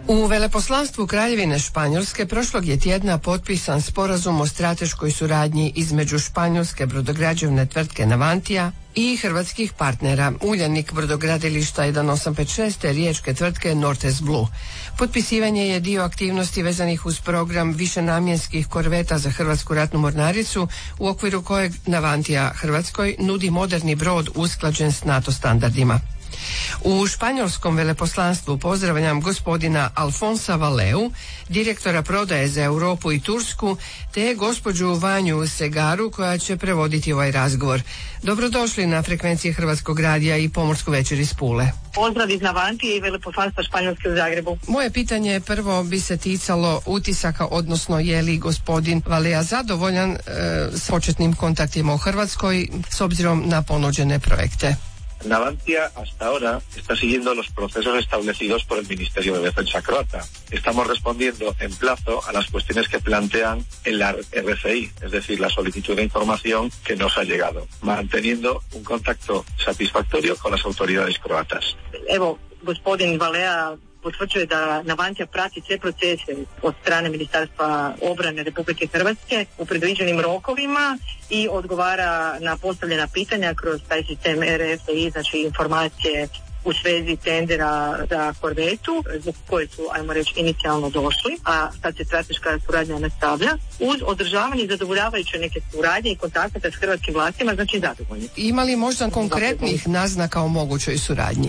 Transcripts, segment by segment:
U veleposlanstvu Kraljevine Španjolske prošlog je tjedna potpisan sporazum o strateškoj suradnji između španjolske brodograđevne tvrtke Navantia i hrvatskih partnera. Uljanik brodogradilišta 1856 te riječke tvrtke Nortes Blue. Potpisivanje je dio aktivnosti vezanih uz program višenamjenskih korveta za Hrvatsku ratnu mornaricu, u okviru kojeg Navantia Hrvatskoj nudi moderni brod usklađen s NATO standardima. U španjolskom veleposlanstvu pozdravljam gospodina Alfonsa Valeu, direktora prodaje za Europu i Tursku, te gospođu Vanju Segaru koja će prevoditi ovaj razgovor. Dobrodošli na frekvenciji Hrvatskog radija i Pomorsku večer iz Pule. Pozdrav iz Navantije i veleposlanstva Španjolske u Zagrebu. Moje pitanje prvo bi se ticalo utisaka, odnosno je li gospodin Valea zadovoljan s početnim kontaktima u Hrvatskoj s obzirom na ponuđene projekte. Navantia hasta ahora está siguiendo los procesos establecidos por el Ministerio de Defensa croata. Estamos respondiendo en plazo a las cuestiones que plantean en la RCI, es decir, la solicitud de información que nos ha llegado, manteniendo un contacto satisfactorio con las autoridades croatas. Evo, gospodin Valea potvrđuje da Navantia prati sve procese od strane Ministarstva obrane Republike Hrvatske u predviđenim rokovima i odgovara na postavljena pitanja kroz taj sistem RFI, znači informacije u svezi tendera za korvetu, zbog koje su, ajmo reći, inicijalno došli, a sad se strateška suradnja nastavlja, uz održavanje zadovoljavajuće neke suradnje i kontakata s hrvatskim vlastima, znači zadovoljni. Ima li možda konkretnih naznaka o mogućoj suradnji?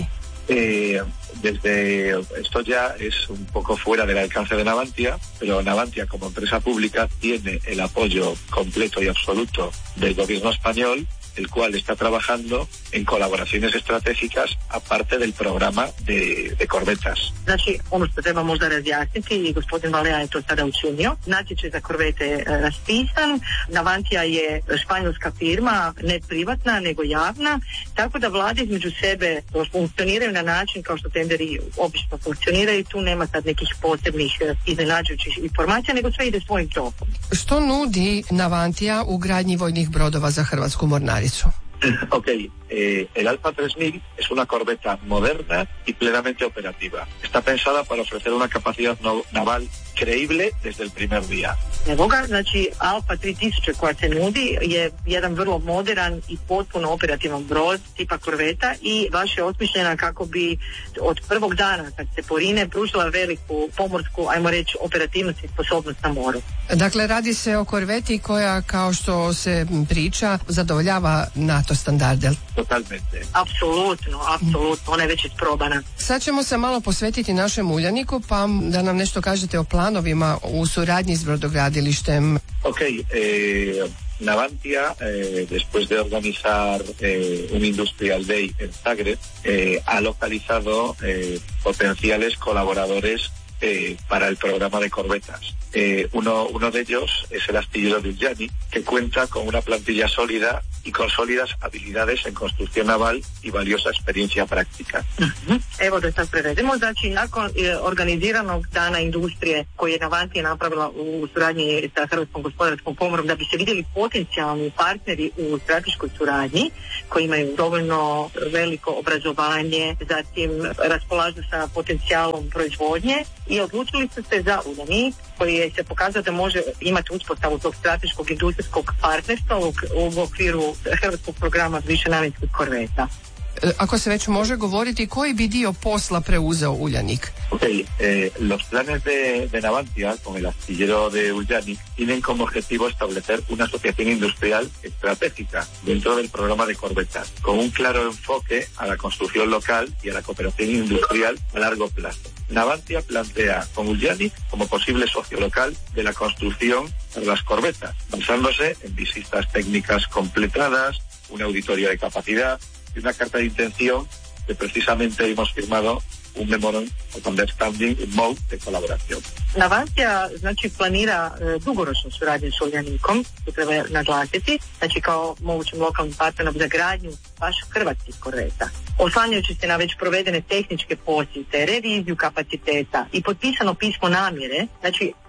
Desde esto ya es un poco fuera del alcance de Navantia, pero Navantia como empresa pública tiene el apoyo completo y absoluto del gobierno español, el cual está trabajando en colaboraciones estratégicas aparte del programa de korvetas. Znači, ono što treba možda razjasniti, i gospodin Valea je to sada učinio, natječaj za korvete raspisan, Navantia je španjolska firma, ne privatna, nego javna, tako da vlade između sebe funkcioniraju na način kao što tenderi obično funkcioniraju, tu nema sad nekih posebnih iznenađujućih informacija, nego sve ide svojim tokom. Što nudi Navantia u gradnji vojnih brodova za Hrvatsku mornaricu? Ok, el Alfa 3000 es una corbeta moderna y plenamente operativa. Está pensada para ofrecer una capacidad naval creíble desde el primer día. Evo ga, znači Alfa 3000 koja se nudi je jedan vrlo modern i potpuno operativan brod tipa korveta i baš je osmišljena kako bi od prvog dana kad se porine pružila veliku pomorsku, ajmo reći, operativnost i sposobnost na moru. Dakle, radi se o korveti koja, kao što se priča, zadovoljava NATO standarde. Totalmente. Apsolutno, ona je već isprobana. Sad ćemo se malo posvetiti našem Uljaniku, pa da nam nešto kažete o planovima u suradnji s brodogradilištem. Ok, Navantia, después de organizar un Industrial Day en Zagreb, ha localizado potenciales colaboradores para el programa de corbetas. Uno de ellos es el astillero de Uljani, que cuenta con una plantilla sólida y con sólidas habilidades en construcción naval y valiosa experiencia práctica. Evo da sad prevedemo, znači nakon organiziranog dana industrije koji je Navantia napravila u suradnji sa Hrvatskom gospodarskom komorom da bi se vidjeli potencijalni partneri u strateškoj suradnji koji imaju dovoljno veliko obrazovanje, zatim raspolažu sa potencijalom proizvodnje i odlučili su se za Uljanik koji je se pokazao da može imati uspostavu tog strateškog industrijskog partnerstva u okviru hrvatskog programa višenamjenskih korveta. Ako se već može govoriti, koji bi dio posla preuzeo Uljanik? Ok, los planes de Navantia con el astillero de Uljani tienen como objetivo establecer una asociación industrial estratégica dentro del programa de corbetas, con un claro enfoque a la construcción local y a la cooperación industrial a largo plazo. Navantia plantea con Uljani como posible socio local de la construcción de las corbetas, basándose en visitas técnicas completadas, una auditoría de capacidad y una carta de intención que precisamente hemos firmado un memorandum of understanding in mode de colaboración. Navantia znači planira dugoročnu suradnju s Uljanikom, to treba naglasiti, znači kao mogućim lokalnim partnerom za gradnju baš hrvatskih korveta. Oslanjajući se na već provedene tehničke posjete, reviziju kapaciteta i potpisano pismo namjere, znači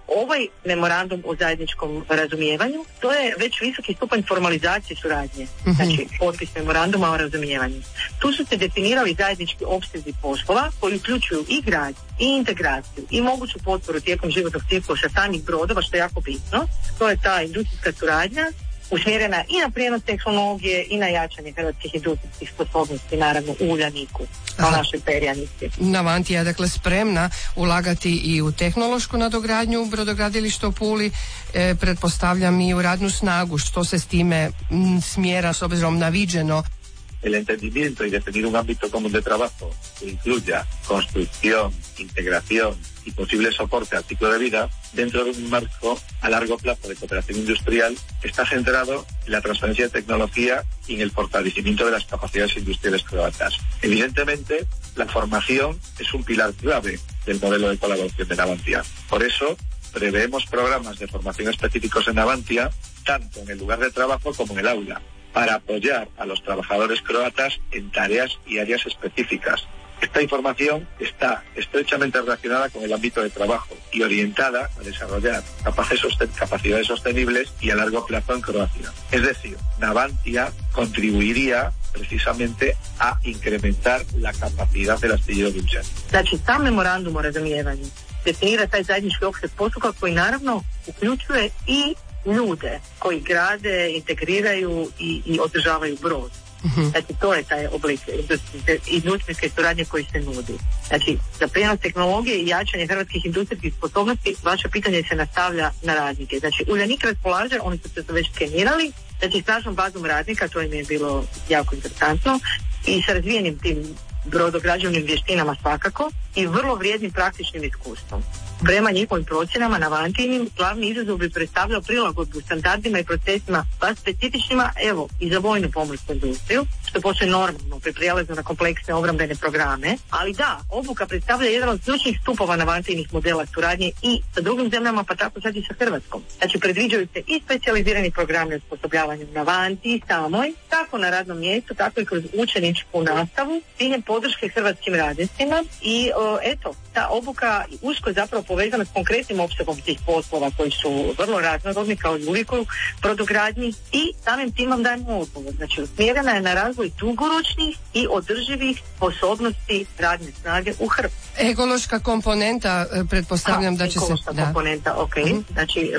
Ovaj memorandum o zajedničkom razumijevanju, to je već visoki stupanj formalizacije suradnje, znači potpis memoranduma o razumijevanju. Tu su se definirali zajednički opsezi poslova koji uključuju i gradnju, i integraciju, i moguću potporu tijekom životnog ciklusa samih brodova, što je jako bitno. To je ta industrijska suradnja usmjerena i na prijenos tehnologije i na jačanje hrvatskih industrijskih sposobnosti, naravno u Uljaniku, kao našoj perjanici. Navantija je dakle spremna ulagati i u tehnološku nadogradnju brodogradilišta u Puli, pretpostavljam i u radnu snagu. Što se s time smjera s obzirom na viđeno? El entendimiento y definir un ámbito común de trabajo que incluya construcción, integración y posible soporte al ciclo de vida dentro de un marco a largo plazo de cooperación industrial está centrado en la transferencia de tecnología y en el fortalecimiento de las capacidades industriales croatas. Evidentemente, la formación es un pilar clave del modelo de colaboración de Navantia. Por eso, preveemos programas de formación específicos en Navantia, tanto en el lugar de trabajo como en el aula, para apoyar a los trabajadores croatas en tareas y áreas específicas. Esta información está estrechamente relacionada con el ámbito de trabajo y orientada a desarrollar capacidades sostenibles y a largo plazo en Croacia. Es decir, Navantia contribuiría precisamente a incrementar la capacidad del astillero de Uljani. Znači, sam memorandum o razumijevanju definira taj zajednički opseg postupka koji naravno uključuje i ljude koji grade, integriraju i održavaju brod. Znači, to je taj oblik industrijske suradnje koji se nudi. Znači, za prijenos tehnologije i jačanje hrvatskih industrijskih sposobnosti, vaše pitanje se nastavlja na radnike. Znači, Uljanik raspolaže, oni su se to već skenirali, znači snažnom bazom radnika, to im je bilo jako interesantno, i sa razvijenim tim brodograđevnim vještinama svakako i vrlo vrijednim praktičnim iskustvom. Prema njihovim procjenama, Navantijinim glavni izazov bi predstavljao prilagodbu standardima i procesima pa specifičnima, evo, i za vojnu pomorsku industriju, što postoje normalno pri prijelazu na kompleksne obrambene programe, ali da, obuka predstavlja jedan od ključnih stupova Navantijinih modela suradnje i sa drugim zemljama, pa tako sad i sa Hrvatskom. Znači, predviđaju se i specijalizirani programi osposobljavanja u Navantiji samoj, tako na radnom mjestu, tako i kroz učeničku nastavu, ciljem podrške hrvatskim radnicima i eto, ta obuka usko zapravo povezana s konkretnim opsegom tih poslova koji su vrlo raznorodni kao i uvijek u brodogradnji i samim timom dajemo odgovor. Znači, usmjerena je na razvoj dugoročnih i održivih sposobnosti radne snage u Hrvatskoj. Ekološka komponenta, pretpostavljam da će se... Ekološka komponenta, ok. Znači,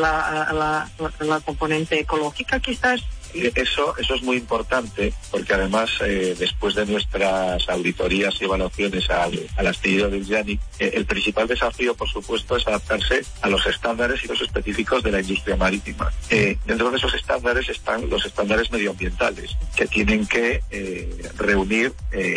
la componente ecológica quizás. Eso es muy importante porque además después de nuestras auditorías y evaluaciones al astillero de Uljani, el principal desafío por supuesto es adaptarse a los estándares y los específicos de la industria marítima. Dentro de esos estándares están los estándares medioambientales que tienen que reunir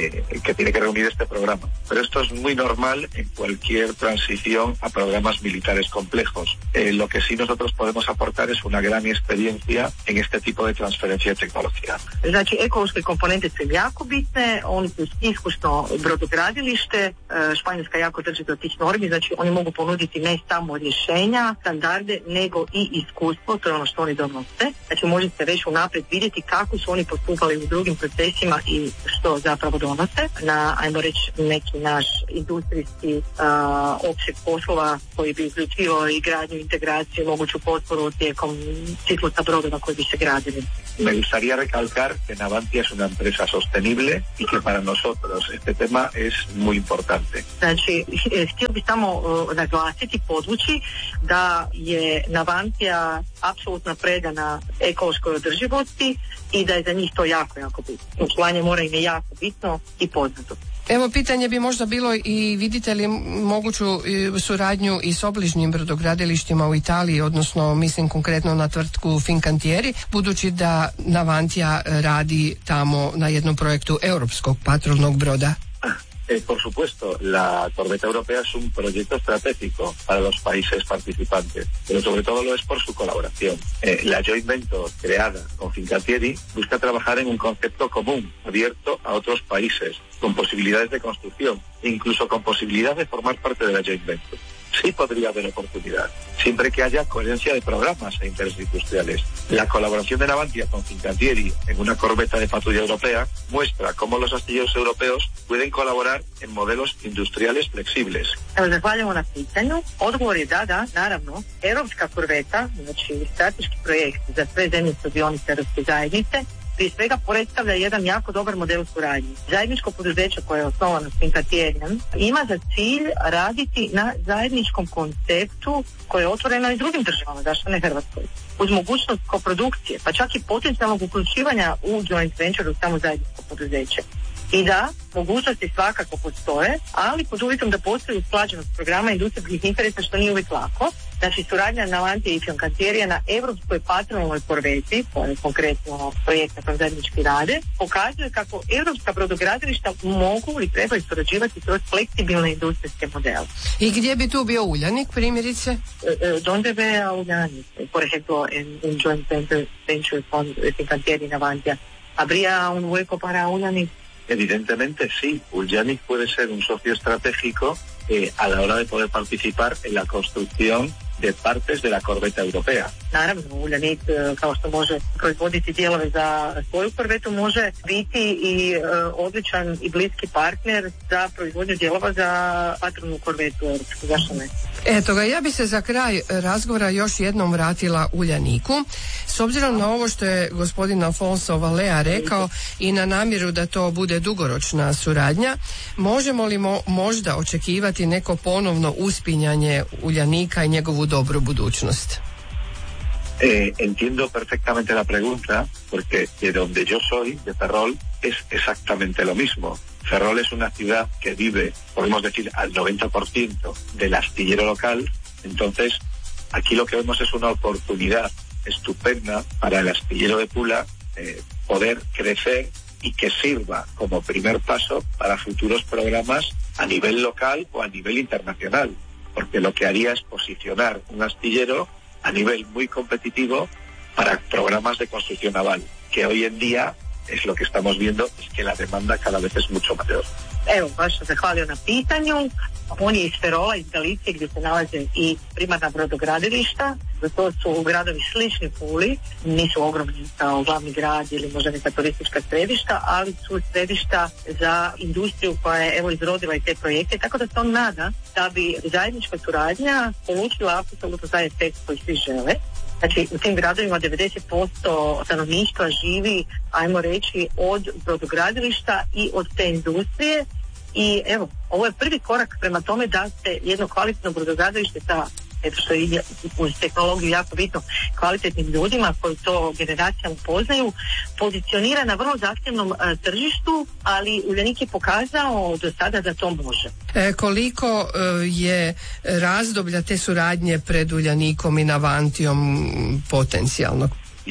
este programa. Pero esto es muy normal en cualquier transición a programas militares complejos. Lo que sí nosotros podemos aportar es una gran experiencia en este tipo de transferencija tehnologija. Znači, ekološke komponente su jako bitne, oni su iskusno brodogradilište, Španjolska jako drži do tih normi, znači oni mogu ponuditi ne samo rješenja, standarde, nego i iskustvo, to je ono što oni donose. Znači, možete već unaprijed vidjeti kako su oni postupali u drugim procesima i što zapravo donose na, ajmo reći, neki naš industrijski opseg poslova koji bi uključivao i gradnju, integraciju, moguću potporu tijekom ciklusa brodova koji bi se gradili. Me gustaría recalcar que Navantia es una empresa sostenible y que para nosotros este tema es muy importante. Znači, htio bih samo naglasiti, podvući da je Navantia apsolutno predana ekološkoj održivosti i da je za njih to jako, jako bitno. Očuvanje mora im je jako bitno i poznato. Evo, pitanje bi možda bilo i vidite li moguću suradnju i s obližnjim brodogradilištima u Italiji, odnosno mislim konkretno na tvrtku Fincantieri, budući da Navantia radi tamo na jednom projektu europskog patrolnog broda. Por supuesto, la corbeta europea es un proyecto estratégico para los países participantes, pero sobre todo lo es por su colaboración. La joint venture creada con Fincantieri busca trabajar en un concepto común, abierto a otros países, con posibilidades de construcción e incluso con posibilidad de formar parte de la joint venture. sí podría haber oportunidad, siempre que haya coherencia de programas e intereses industriales. La colaboración de Navantia con Fincantieri en una corbeta de patrulla europea muestra cómo los astilleros europeos pueden colaborar en modelos industriales flexibles. Zahvaljujemo na pitanju. Odgovor je da, naravno, europska korveta, znači strateški projekt za sve zemlje sudionice Europske zajednice, prije svega predstavlja jedan jako dobar model suradnje. Zajedničko poduzeće koje je osnovano s Fincantierijem ima za cilj raditi na zajedničkom konceptu koje je otvoreno i drugim državama, zašto ne Hrvatskoj, uz mogućnost koprodukcije, pa čak i potencijalnog uključivanja u joint venture u samo zajedničko poduzeće. I da, mogućnosti svakako postoje, ali pod uvjetom da postoji usklađenost programa industrijskih interesa, što nije uvijek lako. Znači, suradnja Navantije i Fincantierija na europskoj patronalnoj korveti, koja je konkretno projekt na kojem zajednički rade, pokazuje kako europska brodogradilišta mogu i trebaju surađivati kroz fleksibilne industrijske modele. I gdje bi tu bio Uljanik, primjerice? Donde ve Uljanik, por ejemplo, en joint venture con Fincantieri y Navantia. ¿Habría un hueco para Uljanik? Evidentemente sí, Uljanik puede ser un socio estratégico a la hora de poder participar en la construcción de partes de la korbeta europea. Naravno, Uljanik, kao što može proizvoditi dijelove za svoju korvetu, može biti i odličan i bliski partner za proizvodnju dijelova za patronu korvetu europsku. Zašto ne? Eto ga, ja bi se za kraj razgovora još jednom vratila Uljaniku. S obzirom na ovo što je gospodin Alfonso Valea rekao i na namjeru da to bude dugoročna suradnja, možemo li možda očekivati neko ponovno uspinjanje Uljanika i njegovu dobru budućnost? Entiendo perfectamente la pregunta, porque de donde yo soy, de Ferrol, es exactamente lo mismo. Ferrol es una ciudad que vive, podemos decir, al 90% del astillero local. Entonces, aquí lo que vemos es una oportunidad estupenda para el astillero de Pula poder crecer y que sirva como primer paso para futuros programas a nivel local o a nivel internacional, porque lo que haría es posicionar un astillero a nivel muy competitivo para programas de construcción naval, que hoy en día es lo que estamos viendo, es que la demanda cada vez es mucho mayor. Evo, baš sam zahvalio na pitanju. On je iz Ferola, iz Galicije, gdje se nalaze i primarna brodogradilišta. To su gradovi slični Puli, nisu ogromni kao glavni grad ili možda neka turistička središta, ali su središta za industriju koja je evo izrodila i te projekte, tako da se on nada da bi zajednička suradnja polučila apsolutno taj efekt koji svi žele. Znači, u tim gradovima 90% stanovništva živi, ajmo reći, od brodogradilišta i od te industrije. I evo, ovo je prvi korak prema tome da se jedno kvalitetno brodogradilište sa, eto što je uz tehnologiju jako bitno, kvalitetnim ljudima koji to generacijama poznaju, pozicionira na vrlo zahtjevnom tržištu, ali Uljanik je pokazao do sada da to može. Koliko je razdoblja te suradnje pred Uljanikom i Navantijom potencijalno?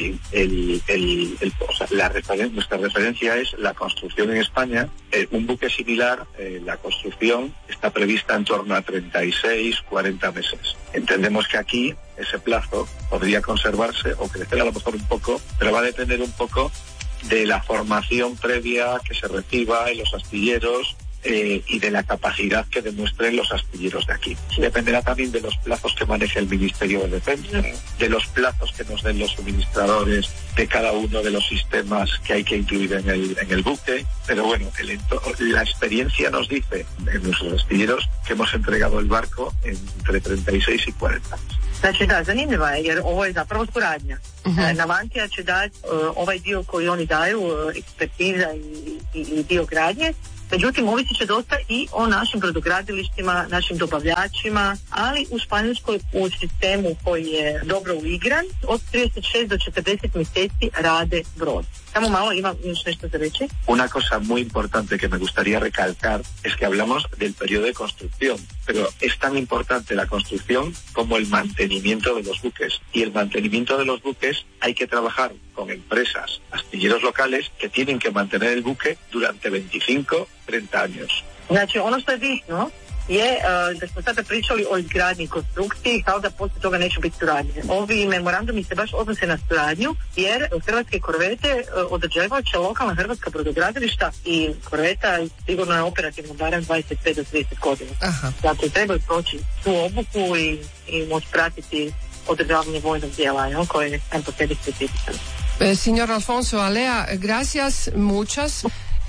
Nuestra referencia es la construcción en España. Un buque similar, la construcción está prevista en torno a 36-40 meses. Entendemos que aquí ese plazo podría conservarse o crecer a lo mejor un poco, pero va a depender un poco de la formación previa que se reciba en los astilleros y de la capacidad que demuestren los astilleros de aquí. Dependerá también de los plazos que maneje el Ministerio de Defensa, de los plazos que nos den los suministradores de cada uno de los sistemas que hay que incluir en el buque, pero bueno, la experiencia nos dice en nuestros astilleros que hemos entregado el barco entre 36 y 40 años. Znači da, zanimljiva je jer ovo je zapravo suradnja. Navantija će dati ovaj dio koji oni daju, ekspertiza i dio gradnje. Međutim, ovisit će dosta i o našim brodogradilištima, našim dobavljačima, ali u Španjolskoj u sistemu koji je dobro uigran, od 36 do 40 mjeseci rade brod. Samo malo, imam još nešto za reći. Una cosa muy importante que me gustaría recalcar es que hablamos del periodo de construcción, pero es tan importante la construcción como el mantenimiento de los buques. Y el mantenimiento de los buques hay que trabajar con empresas, astilleros locales que tienen que mantener el buque durante 25-30 años. Znači, ono što je bitno je da smo sada pričali o izgradnji konstrukciji, kao da poslije toga neće biti suradnje. Ovi memorandumi se baš odnose na suradnju, jer hrvatske korvete održavat će lokalna hrvatska brodogradilišta i korveta sigurno je operativno barem 25 do 30 godina. Dakle, trebaju proći tu obuku i moći pratiti održavanje vojnog dijela, koje je sam po sebi specifičan. Signor Alfonso Alea, gracias, muchas.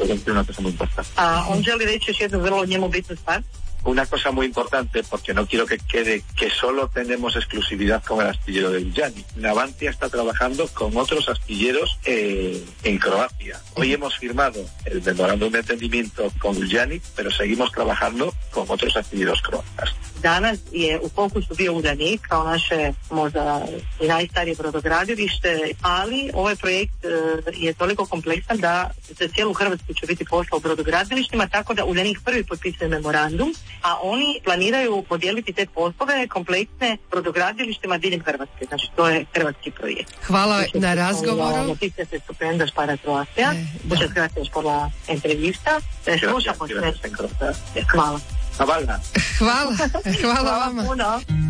On želi reći još jednu vrlo njemu bitnu stvar. Una cosa muy importante, porque no quiero que quede que solo tenemos exclusividad con el astillero de Uljanik. Navantia está trabajando con otros astilleros en Croacia. Hoy hemos firmado el memorándum de entendimiento con Uljanik, pero seguimos trabajando con otros astilleros croatas. Danas je u fokusu bio Uljanik kao naše možda i najstarije brodogradilište, ali ovaj projekt je toliko kompleksan da za cijelu Hrvatsku će biti posla u brodogradilištima, tako da Uljanik prvi potpisuje memorandum, a oni planiraju podijeliti te poslove kompleksne brodogradilištima diljem Hrvatske. Znači, to je hrvatski projekt. Hvala na razgovoru. Noticias estupendas para Croacia. Muchas gracias por la entrevista. Slušamo se. Hvala. Hvala. Hvala vama. Puno.